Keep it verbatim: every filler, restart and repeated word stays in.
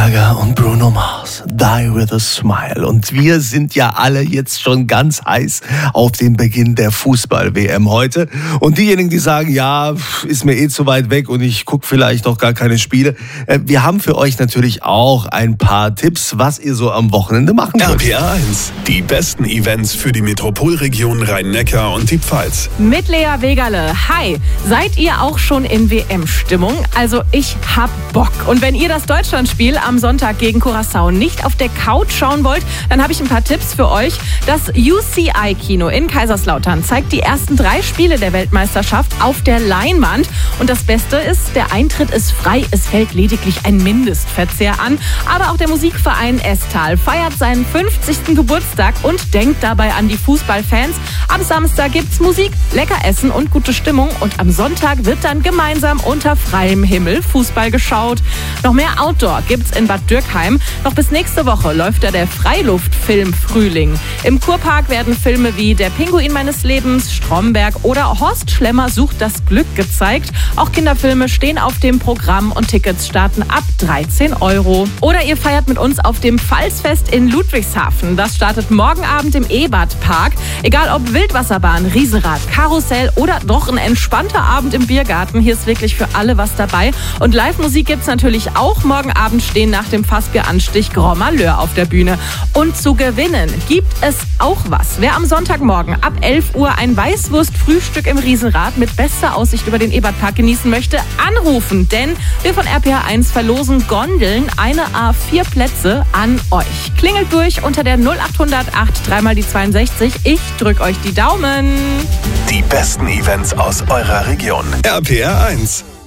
Gaga und Bruno Mars, Die With a Smile. Und wir sind ja alle jetzt schon ganz heiß auf den Beginn der Fußball-W M heute. Und diejenigen, die sagen, ja, ist mir eh zu weit weg und ich gucke vielleicht noch gar keine Spiele. Wir haben für euch natürlich auch ein paar Tipps, was ihr so am Wochenende machen könnt. R P R eins, die besten Events für die Metropolregion Rhein-Neckar und die Pfalz. Mit Lea Wegerle. Hi, seid ihr auch schon in W M-Stimmung? Also ich hab Bock. Und wenn ihr das Deutschlandspiel am Sonntag gegen Curaçao nicht auf der Couch schauen wollt, dann habe ich ein paar Tipps für euch. Das U C I-Kino in Kaiserslautern zeigt die ersten drei Spiele der Weltmeisterschaft auf der Leinwand. Und das Beste ist, der Eintritt ist frei. Es fällt lediglich ein Mindestverzehr an. Aber auch der Musikverein Estal feiert seinen fünfzigsten Geburtstag und denkt dabei an die Fußballfans. Am Samstag gibt's Musik, lecker Essen und gute Stimmung. Und am Sonntag wird dann gemeinsam unter freiem Himmel Fußball geschaut. Noch mehr Outdoor gibt's in Bad Dürkheim. Noch bis nächste Woche läuft da der Freiluftfilm Frühling. Im Kurpark werden Filme wie Der Pinguin meines Lebens, Stromberg oder Horst Schlemmer sucht das Glück gezeigt. Auch Kinderfilme stehen auf dem Programm und Tickets starten ab dreizehn Euro. Oder ihr feiert mit uns auf dem Pfalzfest in Ludwigshafen. Das startet morgen Abend im Ebert-Park. Egal ob Wildwasserbahn, Riesenrad, Karussell oder doch ein entspannter Abend im Biergarten, hier ist wirklich für alle was dabei. Und Live-Musik gibt's natürlich auch. Morgen Abend stehen nach dem Fassbieranstich Grand Malheur auf der Bühne. Und zu gewinnen gibt es auch was. Wer am Sonntagmorgen ab elf Uhr ein Weißwurst-Frühstück im Riesenrad mit bester Aussicht über den Ebertpark genießen möchte, anrufen. Denn wir von R P R eins verlosen Gondeln, eine A vier Plätze an euch. Klingelt durch unter der null acht null null acht dreimal die zweiundsechzig. Ich drück euch die Daumen. Die besten Events aus eurer Region. R P R eins.